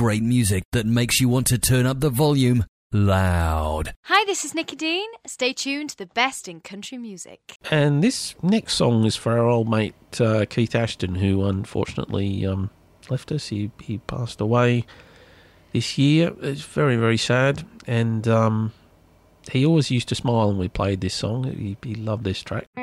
great music that makes you want to turn up the volume loud. Hi, this is Nicky Dean. Stay tuned to the best in country music. And this next song is for our old mate Keith Ashton, who unfortunately left us. He passed away this year. It's very, very sad. And he always used to smile when we played this song. He loved this track.